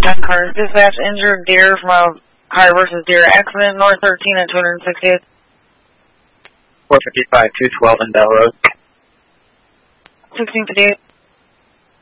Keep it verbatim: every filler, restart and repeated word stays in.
ten cars. Dispatch injured deer from a car versus deer accident, North thirteen and two hundred sixtieth. four fifty-five, two twelve in Bell Road. sixteen fifty-eight.